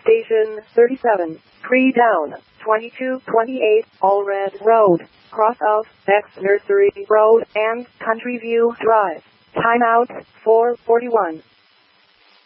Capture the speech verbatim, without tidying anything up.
Station thirty-seven, pre-down, twenty-two twenty-eight, Allred Road, cross of X Nursery Road and Country View Drive. Timeout, four forty-one.